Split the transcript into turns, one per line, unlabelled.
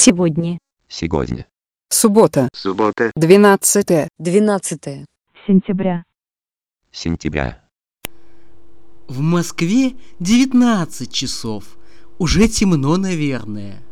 Сегодня.
Сегодня.
Суббота.
Суббота.
12
Сентября.
Сентября.
В Москве 19 часов. Уже темно, наверное.